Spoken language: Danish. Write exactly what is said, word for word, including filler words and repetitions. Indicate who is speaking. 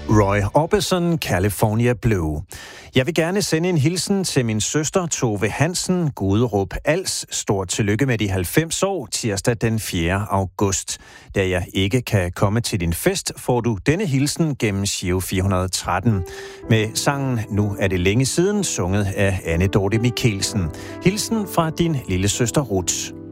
Speaker 1: Roy Orbison, California Blue. Jeg vil gerne sende en hilsen til min søster Tove Hansen, Guderup Als. Stort tillykke med de halvfems år, tirsdag den fjerde august. Da jeg ikke kan komme til din fest, får du denne hilsen gennem Giro fire hundrede og tretten. Med sangen Nu er det længe siden, sunget af Anne Dorte Mikkelsen. Hilsen fra din lille søster Ruth.